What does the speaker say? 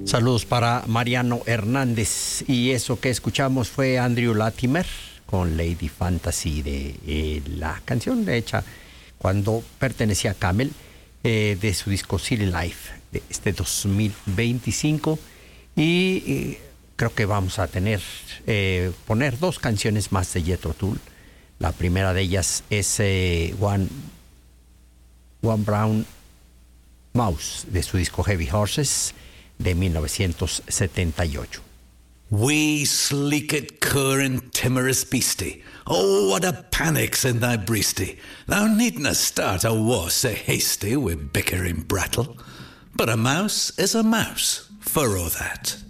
Saludos para Mariano Hernández. Y eso que escuchamos fue Andrew Latimer con Lady Fantasy, de la canción hecha cuando pertenecía a Camel, de su disco City Life de este 2025. Y creo que vamos a poner dos canciones más de Jethro Tull. La primera de ellas es One Brown Mouse, de su disco Heavy Horses de 1978. Wee sleeked cur and timorous beastie, oh what a panic's in thy breastie, thou needna start a war sae hasty wi' bickering brattle, but a mouse is a mouse, for all that.